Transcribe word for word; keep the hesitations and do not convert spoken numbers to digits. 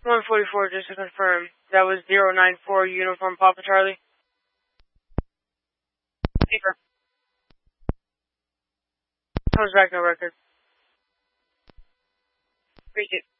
one forty-four, just to confirm. That was zero nine four Uniform Papa Charlie. Paper. Comes back no record. Appreciate it.